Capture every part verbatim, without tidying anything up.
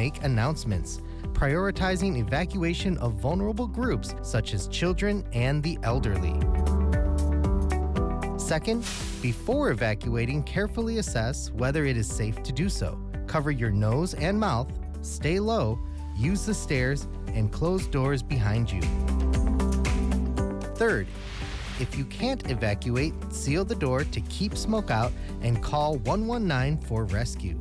make announcements, prioritizing evacuation of vulnerable groups such as children and the elderly. Second, before evacuating, carefully assess whether it is safe to do so. Cover your nose and mouth, stay low, use the stairs, and close doors behind you. Third, if you can't evacuate, seal the door to keep smoke out and call one one nine for rescue.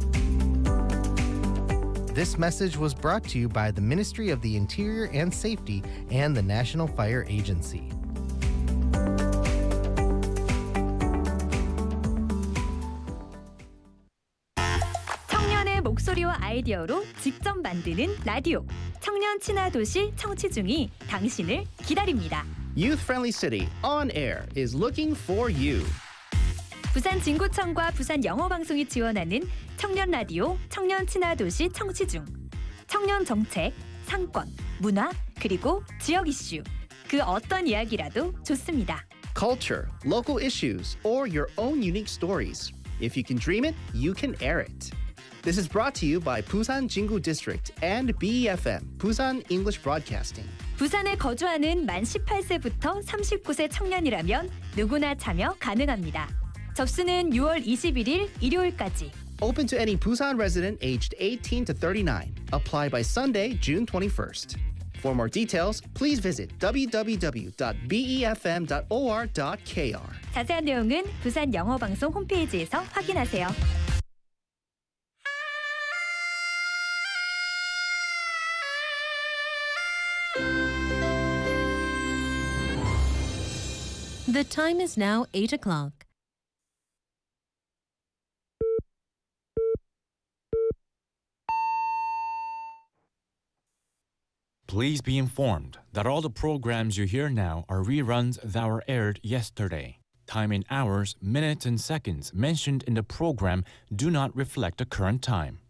This message was brought to you by the Ministry of the Interior and Safety and the National Fire Agency. 청년의 목소리와 아이디어로 직접 만드는 라디오. 청년 친화 도시 청취중이 당신을 기다립니다. Youth-friendly city on air is looking for you. 부산 진구청과 부산 영어방송이 지원하는 청년 라디오 청년 친화 도시 청취중. 청년 정책, 상권, 문화, 그리고 지역 이슈. 그 어떤 이야기라도 좋습니다. Culture, local issues, or your own unique stories. If you can dream it, you can air it. This is brought to you by Busan Jingu District and B E F M, Busan English Broadcasting. 부산에 거주하는 만 십팔 세부터 삼십구 세 청년이라면 누구나 참여 가능합니다. 접수는 유월 이십일일 일요일까지. Open to any Busan resident aged eighteen to thirty-nine. Apply by Sunday, June twenty-first. For more details, please visit w w w dot b e f m dot o r dot k r. 자세한 내용은 부산 영어방송 홈페이지에서 확인하세요. The time is now eight o'clock. Please be informed that all the programs you hear now are reruns that were aired yesterday. Time in hours, minutes, and seconds mentioned in the program do not reflect the current time.